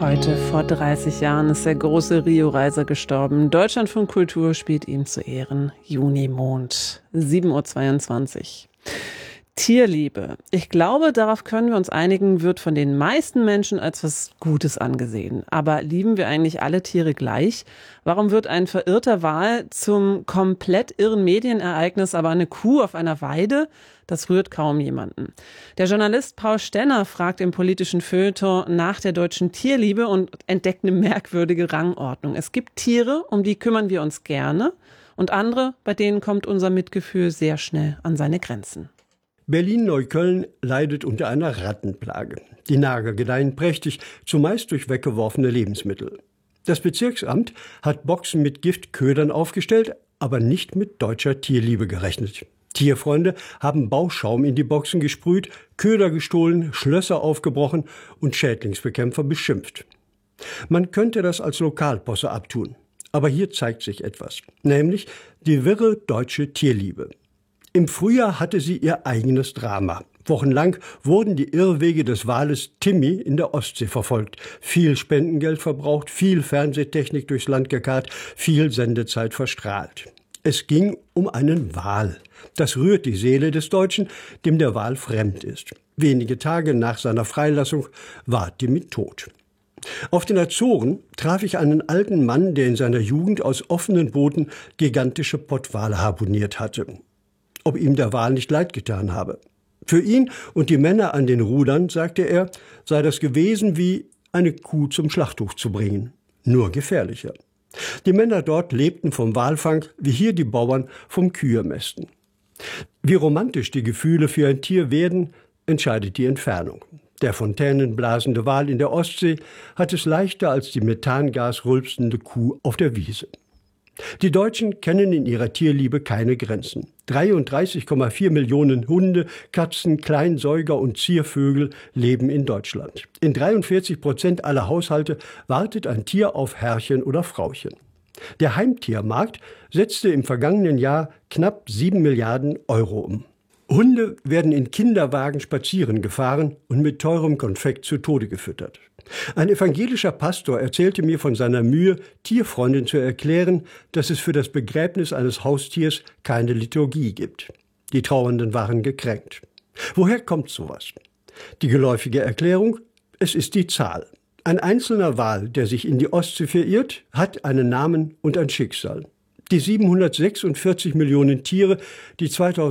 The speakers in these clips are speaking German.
Heute vor 30 Jahren ist der große Rio-Reiser gestorben. Deutschlandfunk Kultur spielt ihm zu Ehren Junimond. 7:22 Uhr. Tierliebe. Ich glaube, darauf können wir uns einigen, wird von den meisten Menschen als was Gutes angesehen. Aber lieben wir eigentlich alle Tiere gleich? Warum wird ein verirrter Wal zum komplett irren Medienereignis, aber eine Kuh auf einer Weide? Das rührt kaum jemanden. Der Journalist Paul Stenner fragt im politischen Feuilleton nach der deutschen Tierliebe und entdeckt eine merkwürdige Rangordnung. Es gibt Tiere, um die kümmern wir uns gerne, und andere, bei denen kommt unser Mitgefühl sehr schnell an seine Grenzen. Berlin-Neukölln leidet unter einer Rattenplage. Die Nager gedeihen prächtig, zumeist durch weggeworfene Lebensmittel. Das Bezirksamt hat Boxen mit Giftködern aufgestellt, aber nicht mit deutscher Tierliebe gerechnet. Tierfreunde haben Bauschaum in die Boxen gesprüht, Köder gestohlen, Schlösser aufgebrochen und Schädlingsbekämpfer beschimpft. Man könnte das als Lokalposse abtun. Aber hier zeigt sich etwas, nämlich die wirre deutsche Tierliebe. Im Frühjahr hatte sie ihr eigenes Drama. Wochenlang wurden die Irrwege des Wales Timmy in der Ostsee verfolgt. Viel Spendengeld verbraucht, viel Fernsehtechnik durchs Land gekarrt, viel Sendezeit verstrahlt. Es ging um einen Wal. Das rührt die Seele des Deutschen, dem der Wal fremd ist. Wenige Tage nach seiner Freilassung war Timmy tot. Auf den Azoren traf ich einen alten Mann, der in seiner Jugend aus offenen Booten gigantische Pottwale harpuniert hatte. Ob ihm der Wal nicht leid getan habe. Für ihn und die Männer an den Rudern, sagte er, sei das gewesen wie eine Kuh zum Schlachthof zu bringen. Nur gefährlicher. Die Männer dort lebten vom Walfang, wie hier die Bauern vom Kühemästen. Wie romantisch die Gefühle für ein Tier werden, entscheidet die Entfernung. Der fontänenblasende Wal in der Ostsee hat es leichter als die methangasrülpsende Kuh auf der Wiese. Die Deutschen kennen in ihrer Tierliebe keine Grenzen. 33,4 Millionen Hunde, Katzen, Kleinsäuger und Ziervögel leben in Deutschland. In 43% aller Haushalte wartet ein Tier auf Herrchen oder Frauchen. Der Heimtiermarkt setzte im vergangenen Jahr knapp 7 Milliarden Euro um. Hunde werden in Kinderwagen spazieren gefahren und mit teurem Konfekt zu Tode gefüttert. Ein evangelischer Pastor erzählte mir von seiner Mühe, Tierfreunden zu erklären, dass es für das Begräbnis eines Haustiers keine Liturgie gibt. Die Trauernden waren gekränkt. Woher kommt sowas? Die geläufige Erklärung: Es ist die Zahl. Ein einzelner Wal, der sich in die Ostsee verirrt, hat einen Namen und ein Schicksal. Die 746 Millionen Tiere, die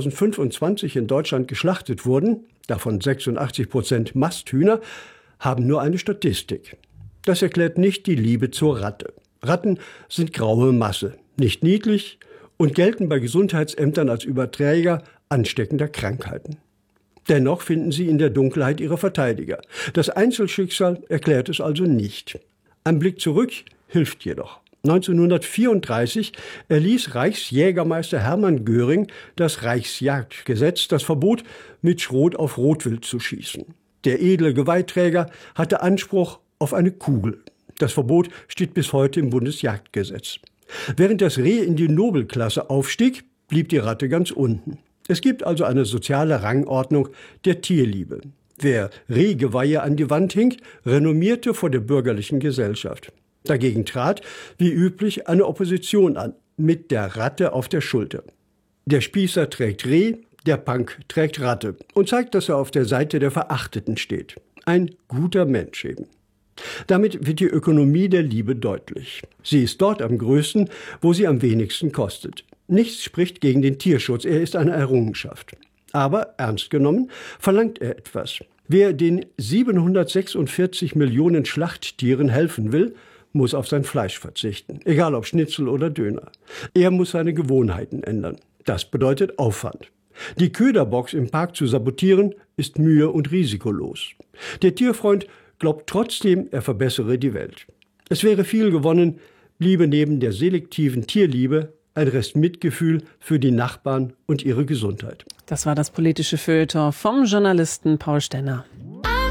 2025 in Deutschland geschlachtet wurden, davon 86% Masthühner, haben nur eine Statistik. Das erklärt nicht die Liebe zur Ratte. Ratten sind graue Masse, nicht niedlich und gelten bei Gesundheitsämtern als Überträger ansteckender Krankheiten. Dennoch finden sie in der Dunkelheit ihre Verteidiger. Das Einzelschicksal erklärt es also nicht. Ein Blick zurück hilft jedoch. 1934 erließ Reichsjägermeister Hermann Göring das Reichsjagdgesetz, das verbot, mit Schrot auf Rotwild zu schießen. Der edle Geweihträger hatte Anspruch auf eine Kugel. Das Verbot steht bis heute im Bundesjagdgesetz. Während das Reh in die Nobelklasse aufstieg, blieb die Ratte ganz unten. Es gibt also eine soziale Rangordnung der Tierliebe. Wer Rehgeweihe an die Wand hing, renommierte vor der bürgerlichen Gesellschaft. Dagegen trat, wie üblich, eine Opposition an, mit der Ratte auf der Schulter. Der Spießer trägt Reh, der Punk trägt Ratte und zeigt, dass er auf der Seite der Verachteten steht. Ein guter Mensch eben. Damit wird die Ökonomie der Liebe deutlich. Sie ist dort am größten, wo sie am wenigsten kostet. Nichts spricht gegen den Tierschutz, er ist eine Errungenschaft. Aber ernst genommen verlangt er etwas. Wer den 746 Millionen Schlachttieren helfen will, muss auf sein Fleisch verzichten, egal ob Schnitzel oder Döner. Er muss seine Gewohnheiten ändern. Das bedeutet Aufwand. Die Köderbox im Park zu sabotieren, ist mühe- und risikolos. Der Tierfreund glaubt trotzdem, er verbessere die Welt. Es wäre viel gewonnen, bliebe neben der selektiven Tierliebe ein Rest Mitgefühl für die Nachbarn und ihre Gesundheit. Das war das politische Feuilleton vom Journalisten Paul Stenner.